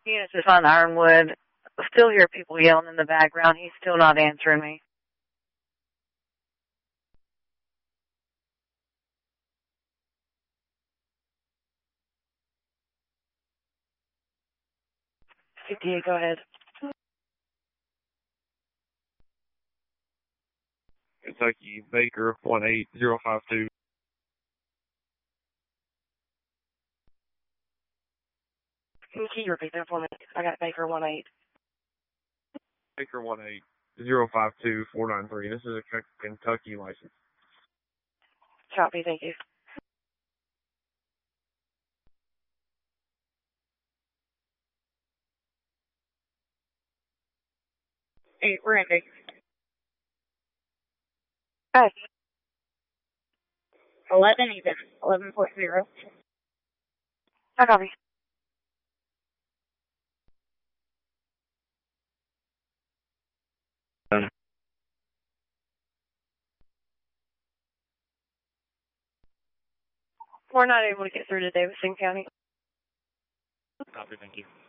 Units is on Ironwood. I still hear people yelling in the background. He's still not answering me. CTA, go ahead. Kentucky, Baker, 18052. Can you repeat that for me? I got Baker 18. Baker, 18052-493. This is a Kentucky license. Copy, thank you. Hey, Randy. Hi. 11 even. 11.0. I copy. We're not able to get through to Davidson County. Copy, thank you.